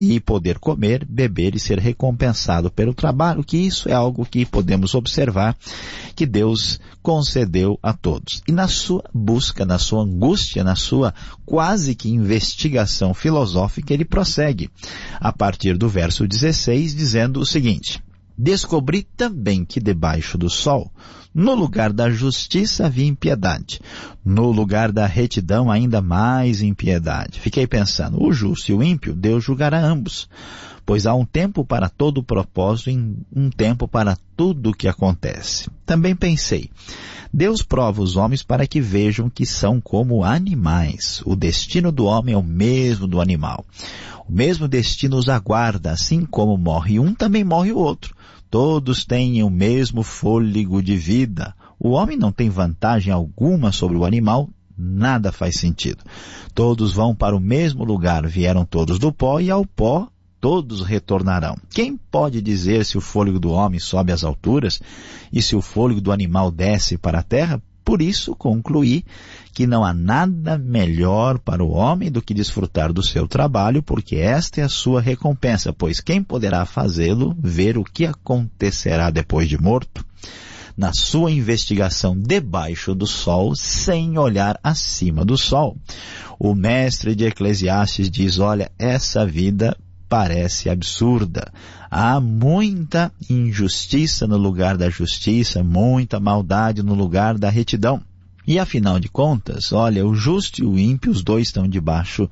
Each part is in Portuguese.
e poder comer, beber e ser recompensado pelo trabalho, que isso é algo que podemos observar que Deus concedeu a todos. E na sua busca, na sua angústia, na sua quase que investigação filosófica, ele prossegue a partir do verso 16, dizendo o seguinte: descobri também que debaixo do sol, no lugar da justiça havia impiedade, no lugar da retidão ainda mais impiedade. Fiquei pensando, o justo e o ímpio, Deus julgará ambos, pois há um tempo para todo o propósito e um tempo para tudo o que acontece. Também pensei, Deus prova os homens para que vejam que são como animais. O destino do homem é o mesmo do animal. O mesmo destino os aguarda, assim como morre um, também morre o outro. Todos têm o mesmo fôlego de vida. O homem não tem vantagem alguma sobre o animal, nada faz sentido. Todos vão para o mesmo lugar, vieram todos do pó e ao pó todos retornarão. Quem pode dizer se o fôlego do homem sobe às alturas e se o fôlego do animal desce para a terra? Por isso concluí que não há nada melhor para o homem do que desfrutar do seu trabalho, porque esta é a sua recompensa, pois quem poderá fazê-lo ver o que acontecerá depois de morto? Na sua investigação debaixo do sol, sem olhar acima do sol. O mestre de Eclesiastes diz, olha, essa vida parece absurda. Há muita injustiça no lugar da justiça, muita maldade no lugar da retidão. E afinal de contas, olha, o justo e o ímpio, os dois estão debaixo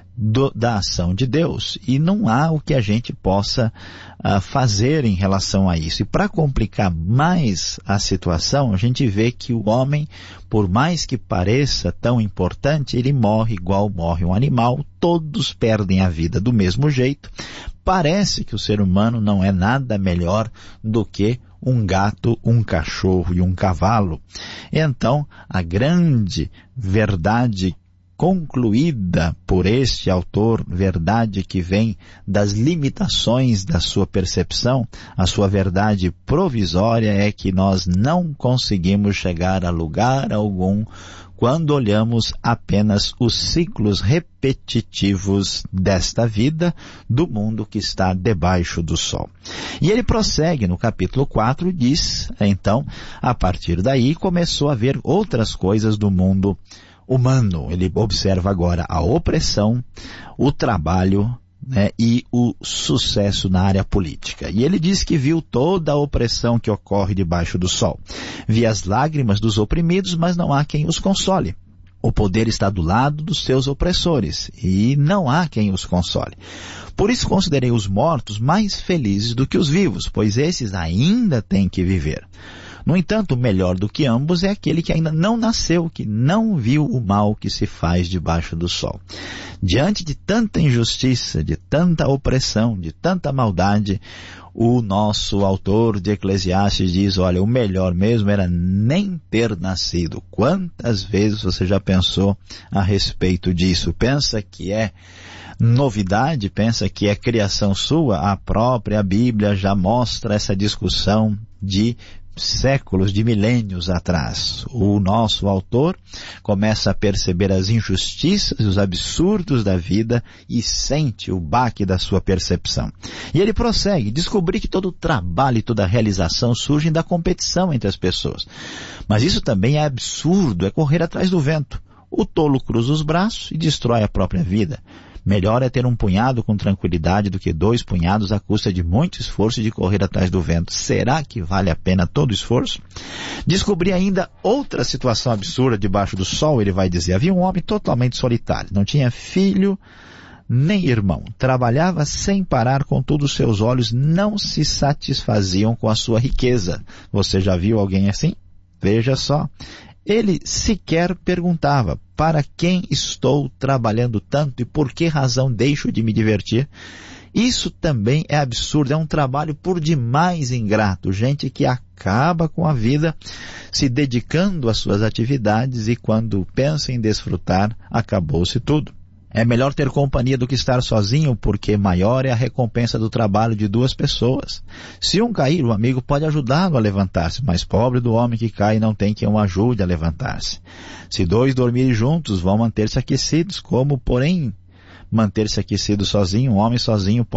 da ação de Deus. E não há o que a gente possa fazer em relação a isso. E para complicar mais a situação, a gente vê que o homem, por mais que pareça tão importante, ele morre igual morre um animal, todos perdem a vida do mesmo jeito. Parece que o ser humano não é nada melhor do que um gato, um cachorro e um cavalo. Então, a grande verdade concluída por este autor, verdade que vem das limitações da sua percepção, a sua verdade provisória é que nós não conseguimos chegar a lugar algum quando olhamos apenas os ciclos repetitivos desta vida, do mundo que está debaixo do sol. E ele prossegue no capítulo 4, diz, então, a partir daí começou a ver outras coisas do mundo humano. Ele observa agora a opressão, o trabalho, e o sucesso na área política. E ele diz que viu toda a opressão que ocorre debaixo do sol. Vi as lágrimas dos oprimidos, mas não há quem os console. O poder está do lado dos seus opressores, e não há quem os console. Por isso considerei os mortos mais felizes do que os vivos, pois esses ainda têm que viver. No entanto, melhor do que ambos é aquele que ainda não nasceu, que não viu o mal que se faz debaixo do sol. Diante de tanta injustiça, de tanta opressão, de tanta maldade, o nosso autor de Eclesiastes diz, olha, o melhor mesmo era nem ter nascido. Quantas vezes você já pensou a respeito disso? Pensa que é novidade, pensa que é criação sua? A própria Bíblia já mostra essa discussão de séculos, de milênios atrás. O nosso autor começa a perceber as injustiças e os absurdos da vida e sente o baque da sua percepção. E ele prossegue, descobri que todo o trabalho e toda a realização surgem da competição entre as pessoas. Mas isso também é absurdo, é correr atrás do vento. O tolo cruza os braços e destrói a própria vida. Melhor é ter um punhado com tranquilidade do que 2 punhados à custa de muito esforço de correr atrás do vento. Será que vale a pena todo o esforço? Descobri ainda outra situação absurda debaixo do sol, ele vai dizer. Havia um homem totalmente solitário, não tinha filho nem irmão. Trabalhava sem parar, contudo os seus olhos não se satisfaziam com a sua riqueza. Você já viu alguém assim? Veja só. Ele sequer perguntava, para quem estou trabalhando tanto e por que razão deixo de me divertir? Isso também é absurdo, é um trabalho por demais ingrato, gente que acaba com a vida se dedicando às suas atividades e quando pensa em desfrutar, acabou-se tudo. É melhor ter companhia do que estar sozinho, porque maior é a recompensa do trabalho de 2 pessoas. Se um cair, o amigo pode ajudá-lo a levantar-se, mas pobre do homem que cai não tem quem o ajude a levantar-se. Se 2 dormirem juntos, vão manter-se aquecidos, como, porém, manter-se aquecido sozinho, um homem sozinho